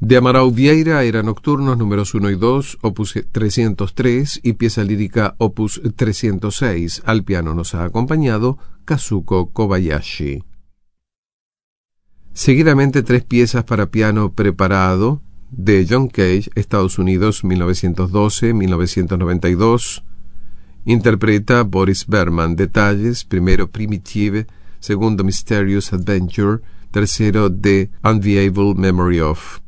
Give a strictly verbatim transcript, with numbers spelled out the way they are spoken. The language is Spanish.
De Amaral Vieira era Nocturnos números uno y dos, opus trescientos tres y pieza lírica opus trescientos seis. Al piano nos ha acompañado Kazuko Kobayashi. Seguidamente tres piezas para piano preparado de John Cage, Estados Unidos, mil novecientos doce a mil novecientos noventa y dos. Interpreta Boris Berman. Detalles: primero Primitive, segundo Mysterious Adventure, tercero The Unviable Memory of.